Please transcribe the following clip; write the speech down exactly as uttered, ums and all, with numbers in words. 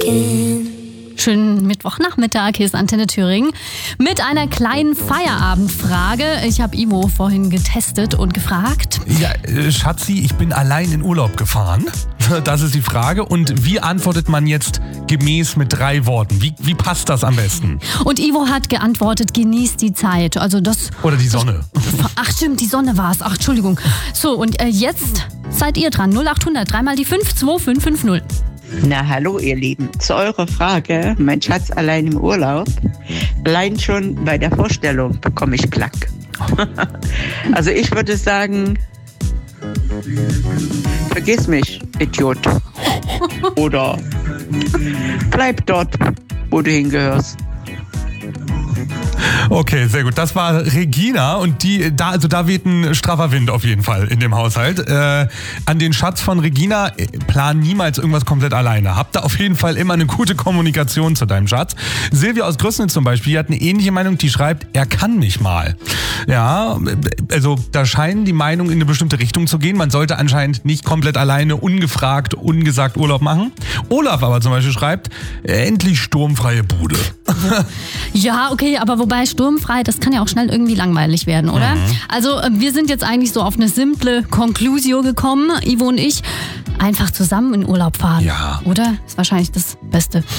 again. Schönen Mittwochnachmittag, hier ist Antenne Thüringen mit einer kleinen Feierabendfrage. Ich habe Ivo vorhin getestet und gefragt. Ja, äh, Schatzi, ich bin allein in Urlaub gefahren. Das ist die Frage. Und wie antwortet man jetzt gemäß mit drei Worten? Wie, wie passt das am besten? Und Ivo hat geantwortet, genießt die Zeit. Also das. Oder die Sonne. Ach stimmt, die Sonne war es. Ach, Entschuldigung. So, und äh, jetzt seid ihr dran. null acht hundert, dreimal die fünf, zwei fünf fünf null. Na, hallo ihr Lieben. Zu eurer Frage, mein Schatz allein im Urlaub. Allein schon bei der Vorstellung bekomme ich Klack. Also ich würde sagen, vergiss mich, Idiot. Oder bleib dort, wo du hingehörst. Okay, sehr gut. Das war Regina und die, da, also da weht ein straffer Wind auf jeden Fall in dem Haushalt. Äh, an den Schatz von Regina, äh, plan niemals irgendwas komplett alleine. Hab da auf jeden Fall immer eine gute Kommunikation zu deinem Schatz. Silvia aus Größnitz zum Beispiel, die hat eine ähnliche Meinung, die schreibt, er kann mich mal. Ja, also da scheinen die Meinungen in eine bestimmte Richtung zu gehen. Man sollte anscheinend nicht komplett alleine, ungefragt, ungesagt Urlaub machen. Olaf aber zum Beispiel schreibt, äh, endlich sturmfreie Bude. Ja, okay, aber wobei sturmfrei, das kann ja auch schnell irgendwie langweilig werden, oder? Mhm. Also wir sind jetzt eigentlich so auf eine simple Conclusio gekommen, Ivo und ich. Einfach zusammen in Urlaub fahren, ja. Oder? Ist wahrscheinlich das Beste.